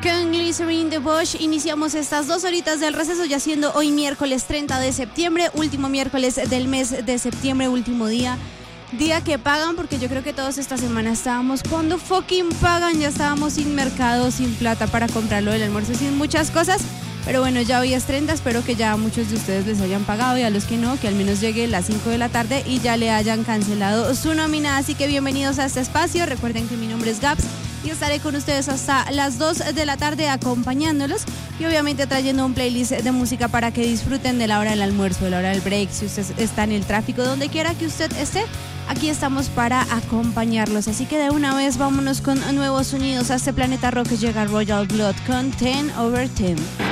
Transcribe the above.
con Glycerin the Bush iniciamos estas 2 horitas del receso, ya siendo hoy miércoles 30 de septiembre, último miércoles del mes de septiembre, último día que pagan, porque yo creo que todos esta semana estábamos cuando fucking pagan, ya estábamos sin mercado, sin plata para comprarlo del almuerzo, sin muchas cosas. Pero bueno, ya hoy es 30, espero que ya a muchos de ustedes les hayan pagado y a los que no, que al menos llegue las 5 de la tarde y ya le hayan cancelado su nómina. Así que bienvenidos a este espacio, recuerden que mi nombre es Gaps y estaré con ustedes hasta las 2 de la tarde acompañándolos y obviamente trayendo un playlist de música para que disfruten de la hora del almuerzo, de la hora del break, si usted está en el tráfico, donde quiera que usted esté. Aquí estamos para acompañarlos, así que de una vez vámonos con nuevos sonidos a este planeta rock. Llega Royal Blood con 10/10.